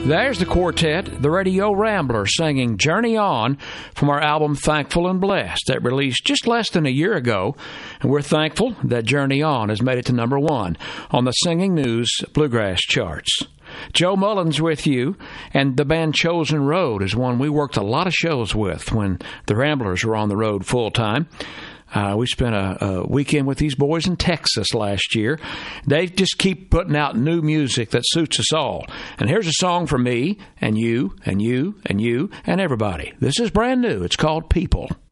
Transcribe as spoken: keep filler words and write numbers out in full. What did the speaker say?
There's the quartet, the Radio Ramblers, singing Journey On from our album Thankful and Blessed that released just less than a year ago. And we're thankful that Journey On has made it to number one on the Singing News Bluegrass charts. Joe Mullins with you, and the band Chosen Road is one we worked a lot of shows with when the Ramblers were on the road full-time. Uh, we spent a, a weekend with these boys in Texas last year. They just keep putting out new music that suits us all. And here's a song for me and you and you and you and everybody. This is brand new. It's called People.